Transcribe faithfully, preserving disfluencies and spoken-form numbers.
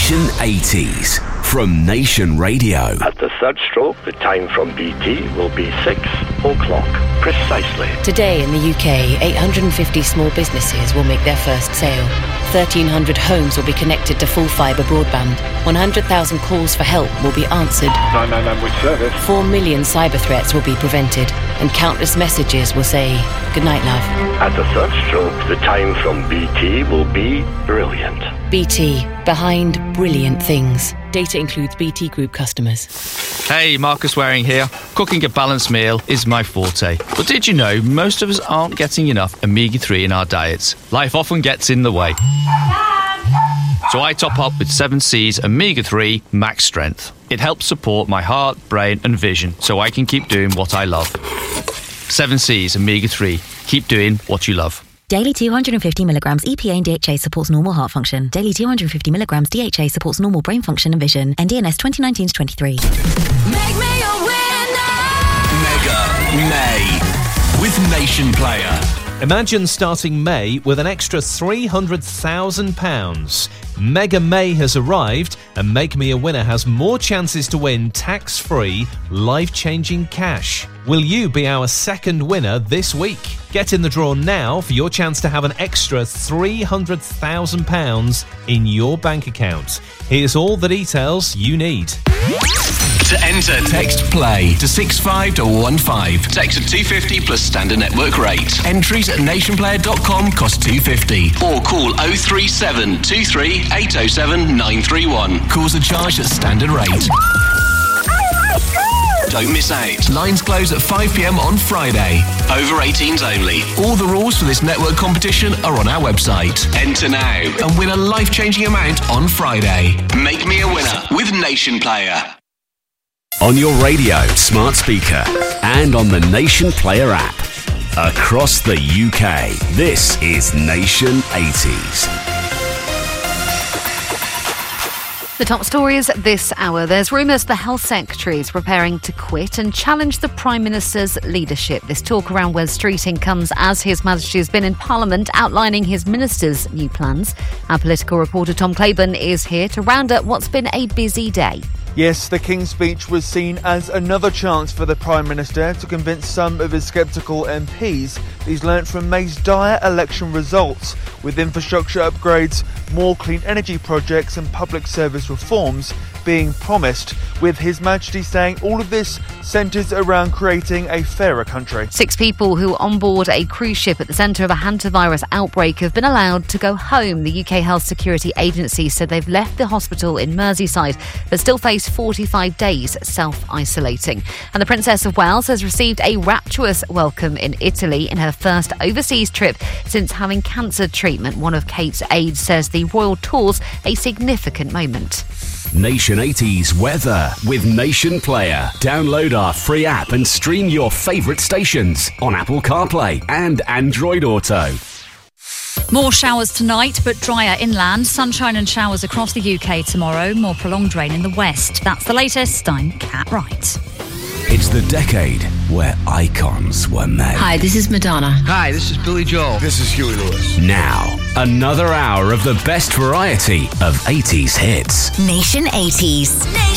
Nation eighties from Nation Radio. At the third stroke, the time from B T will be six o'clock, precisely. Today in the U K, eight hundred fifty small businesses will make their first sale. thirteen hundred homes will be connected to full fibre broadband. one hundred thousand calls for help will be answered. nine nine nine with service. four million cyber threats will be prevented. And countless messages will say, "Good night, love." At the third stroke, the time from B T will be brilliant. B T, behind brilliant things. Data includes B T Group customers. Hey, Marcus Waring here. Cooking a balanced meal is my forte. But did you know most of us aren't getting enough omega three in our diets? Life often gets in the way. So I top up with seven C's omega three Max Strength. It helps support my heart, brain and vision so I can keep doing what I love. seven C's omega three. Keep doing what you love. Daily two hundred fifty milligrams E P A and D H A supports normal heart function. Daily two hundred fifty milligrams D H A supports normal brain function and vision. N D N S twenty nineteen to twenty-three. Make me a winner! Mega May with Nation Player. Imagine starting May with an extra three hundred thousand pounds. Mega May has arrived and Make Me a Winner has more chances to win tax-free, life-changing cash. Will you be our second winner this week? Get in the draw now for your chance to have an extra three hundred thousand pounds in your bank account. Here's all the details you need. To enter, text PLAY to six five one one five. Text to two fifty plus standard network rate. Entries at nation player dot com cost two fifty. Or call oh three seven two three eight oh seven nine three one. Calls are charged at standard rate. Don't miss out. Lines close at five p.m. on Friday. Over eighteens only. All the rules for this network competition are on our website. Enter now and win a life-changing amount on Friday. Make me a winner with Nation Player. On your radio, smart speaker, and on the Nation Player app. Across the U K, this is Nation eighties. The top stories this hour. There's rumours the Health Secretary is preparing to quit and challenge the Prime Minister's leadership. This talk around Wes Streeting comes as His Majesty has been in Parliament outlining his minister's new plans. Our political reporter Tom Claiborne is here to round up what's been a busy day. Yes, the King's speech was seen as another chance for the Prime Minister to convince some of his sceptical M Ps that he's learnt from May's dire election results, with infrastructure upgrades, more clean energy projects and public service reforms being promised, with His Majesty saying all of this centres around creating a fairer country. Six people who on board a cruise ship at the centre of a hantavirus outbreak have been allowed to go home. The U K Health Security Agency said they've left the hospital in Merseyside but still face forty-five days self-isolating. And the Princess of Wales has received a rapturous welcome in Italy in her first overseas trip since having cancer treatment. One of Kate's aides says the royal tour's a significant moment. Nation eighties weather with Nation Player. Download our free app and stream your favourite stations on Apple CarPlay and Android Auto. More showers tonight, but drier inland. Sunshine and showers across the U K tomorrow. More prolonged rain in the west. That's the latest. I'm Kat Wright. It's the decade where icons were made. Hi, this is Madonna. Hi, this is Billy Joel. This is Huey Lewis. Now, another hour of the best variety of eighties hits. Nation eighties.